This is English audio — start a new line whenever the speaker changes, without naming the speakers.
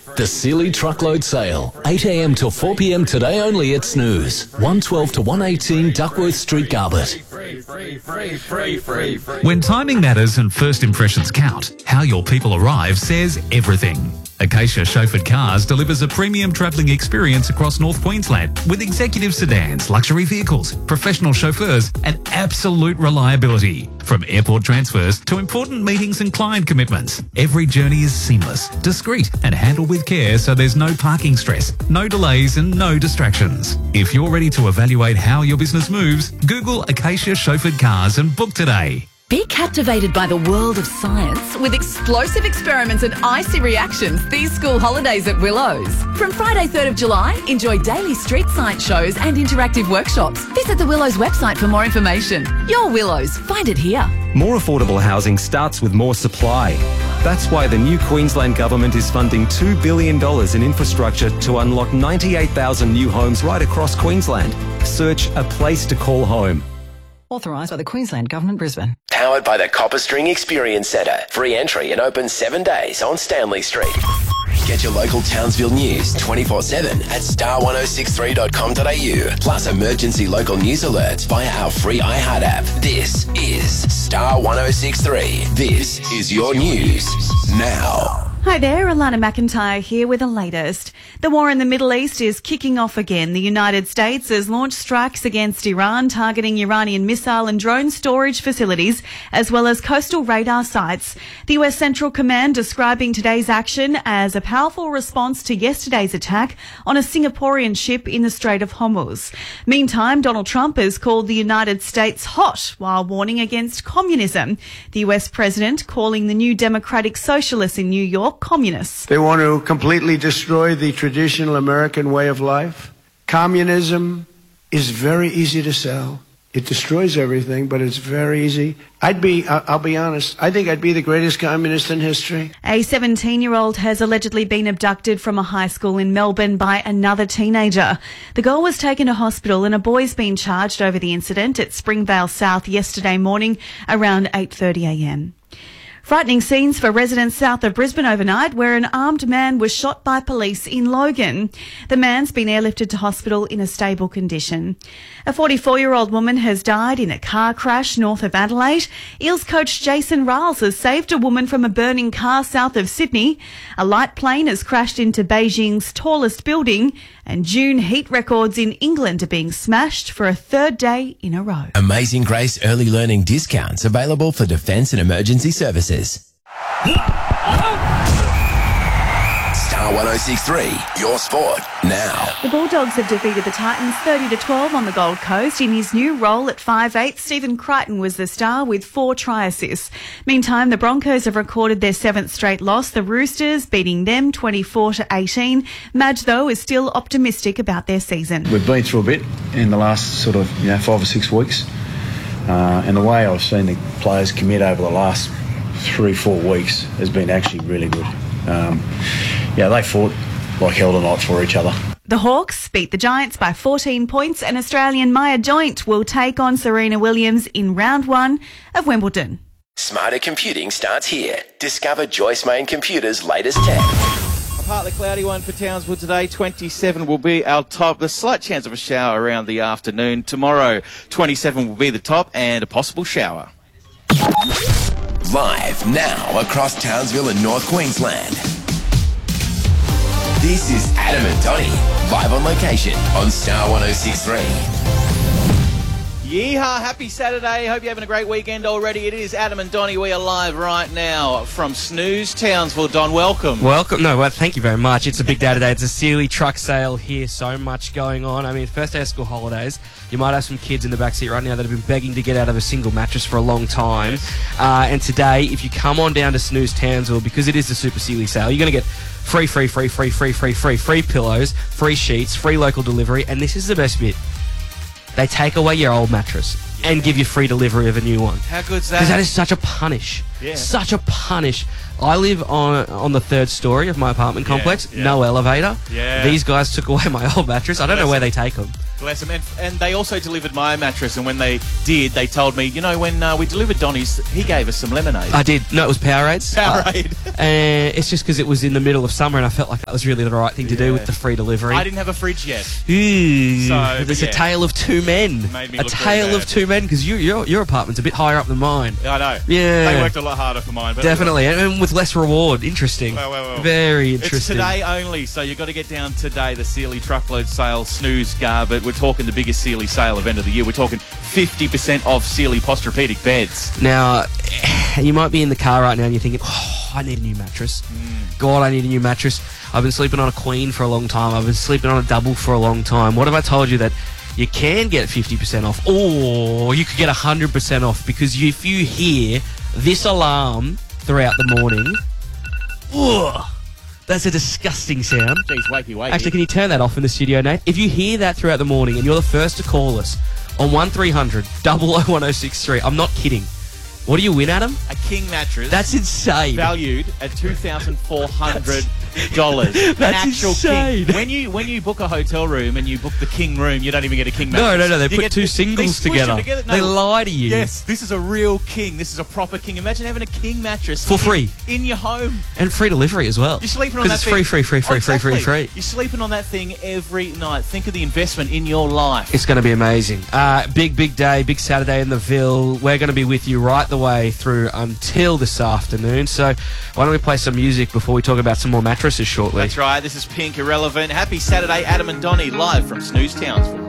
The Sealy Truckload Sale, 8 a.m. till 4 p.m. today only at Snooze, 112 to 118 Duckworth Street, Garbutt.
When timing matters and first impressions count, how your people arrive says everything. Acacia Chauffeured Cars delivers a premium travelling experience across North Queensland with executive sedans, luxury vehicles, professional chauffeurs and absolute reliability. From airport transfers to important meetings and client commitments, every journey is seamless, discreet and handled with care so there's no parking stress, no delays and no distractions. If you're ready to evaluate how your business moves, Google Acacia Chauffeured Cars and book today.
Be captivated by the world of science with explosive experiments and icy reactions these school holidays at Willows. From Friday 3rd of July, enjoy daily street science shows and interactive workshops. Visit the Willows website for more information. Your Willows, find it here.
More affordable housing starts with more supply. That's why the new Queensland Government is funding $2 billion in infrastructure to unlock 98,000 new homes right across Queensland. Search A Place to Call Home.
Authorised by the Queensland Government, Brisbane.
Powered by the Copper String Experience Centre. Free entry and open 7 days on Stanley Street. Get your local Townsville news 24/7 at star1063.com.au. Plus emergency local news alerts via our free iHeart app. This is Star 1063. This is your news now.
Hi there, Alana McIntyre here with the latest. The war in the Middle East is kicking off again. The United States has launched strikes against Iran, targeting Iranian missile and drone storage facilities, as well as coastal radar sites. The US Central Command describing today's action as a powerful response to yesterday's attack on a Singaporean ship in the Strait of Hormuz. Meantime, Donald Trump has called the United States hot while warning against communism. The US president calling the New Democratic Socialists in New York communists.
They want to completely destroy the traditional American way of life. Communism is very easy to sell. It destroys everything, but it's very easy. I'll be honest, I think I'd be the greatest communist in history.
A 17-year-old has allegedly been abducted from a high school in Melbourne by another teenager. The girl was taken to hospital and a boy's been charged over the incident at Springvale South yesterday morning around 8:30 a.m. Frightening scenes for residents south of Brisbane overnight, where an armed man was shot by police in Logan. The man's been airlifted to hospital in a stable condition. A 44-year-old woman has died in a car crash north of Adelaide. Eels coach Jason Riles has saved a woman from a burning car south of Sydney. A light plane has crashed into Beijing's tallest building. And June heat records in England are being smashed for a third day in a row.
Amazing Grace early learning discounts available for defence and emergency services. Star 1063, your sport now.
The Bulldogs have defeated the Titans 30-12 on the Gold Coast. In his new role at 5'8", Stephen Crichton was the star with 4 try assists. Meantime, the Broncos have recorded their 7th straight loss, the Roosters beating them 24-18. Madge, though, is still optimistic about their season.
We've been through a bit in the last 5 or 6 weeks. And the way I've seen the players commit over the last 3-4 weeks has been actually really good. They fought like hell tonight for each other.
The Hawks beat the Giants by 14 points and Australian Maya Joint will take on Serena Williams in round 1 of Wimbledon.
Smarter computing starts here. Discover Joyce Main Computer's latest tech.
A partly cloudy one for Townsville today. 27 will be our top. A slight chance of a shower around the afternoon. Tomorrow, 27 will be the top and a possible shower.
Live now across Townsville and North Queensland. This is Adam and Donnie, live on location on Star 1063.
Yeehaw, happy Saturday. Hope you're having a great weekend already. It is Adam and Donnie. We are live right now from Snooze Townsville. Don, welcome.
Thank you very much. It's a big day today. It's a Sealy truck sale here. So much going on. I mean, first day of school holidays. You might have some kids in the backseat right now that have been begging to get out of a single mattress for a long time. And today, if you come on down to Snooze Townsville, because it is the Super Sealy sale, you're going to get free pillows, free sheets, free local delivery, and this is the best bit. They take away your old mattress and give you free delivery of a new one.
How good's that?
Because that is such a punish. Yeah. Such a punish. I live on the 3rd story of my apartment complex. Yeah. No elevator. Yeah. These guys took away my old mattress. I don't know where they take them.
Bless them. And they also delivered my mattress, and when they did, they told me, when we delivered Donny's, he gave us some lemonade.
I did. No, it was Powerades.
Powerade.
And it's just because it was in the middle of summer, and I felt like that was really the right thing to do with the free delivery.
I didn't have a fridge yet.
Ooh,
So,
there's a tale of two men.
Made me
A
look
tale
very
of two men, because your apartment's a bit higher up than mine.
I know.
Yeah.
They worked a lot harder for mine. But
Definitely, and with less reward. Interesting.
Well.
Very
It's
interesting.
today only, so you've got to get down today. The Sealy Truckload Sale, Snooze Garbett. We're talking the biggest Sealy sale event of the year. We're talking 50% off Sealy Posturepedic beds.
Now, you might be in the car right now and you're thinking, I need a new mattress. God, I need a new mattress. I've been sleeping on a queen for a long time. I've been sleeping on a double for a long time. What if I told you that you can get 50% off, or you could get 100% off? Because if you hear this alarm throughout the morning, that's a disgusting sound.
Jeez, wakey.
Actually, can you turn that off in the studio, Nate? If you hear that throughout the morning and you're the first to call us on 1300 001063, I'm not kidding. What do you win, Adam?
A king mattress.
That's insane.
Valued at $2,400.
That's
An actual
insane.
king. When you book a hotel room and you book the king room, you don't even get a king mattress.
No. They
You
put
get
two singles
they squish them
together.
No.
They lie to you.
Yes, this is a real king. This is a proper king. Imagine having a king mattress
For free.
in your home.
And free delivery as well.
You're sleeping on that
thing. Because it's free.
You're sleeping on that thing every night. Think of the investment in your life.
It's going to be amazing. Big day, big Saturday in the Ville. We're going to be with you right the way through until this afternoon. So why don't we play some music before we talk about some more mattresses shortly?
That's right. This is Pink Irrelevant. Happy Saturday, Adam and Donny, live from Snooze Townsville.